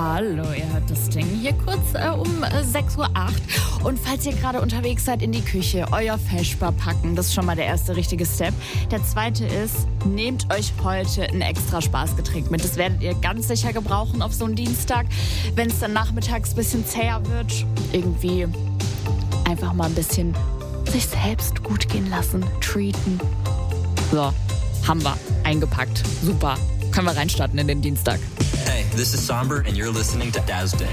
Hallo, ihr hört das Ding hier kurz um 6:08 Uhr. Und falls ihr gerade unterwegs seid in die Küche, euer Feschbar packen, das ist schon mal der erste richtige Step. Der zweite ist, nehmt euch heute ein extra Spaßgetränk mit. Das werdet ihr ganz sicher gebrauchen auf so einen Dienstag. Wenn es dann nachmittags ein bisschen zäher wird, irgendwie einfach mal ein bisschen sich selbst gut gehen lassen, treaten. So, haben wir eingepackt. Super. Können wir reinstarten in den Dienstag. Hey, this is Somber and you're listening to Dazden.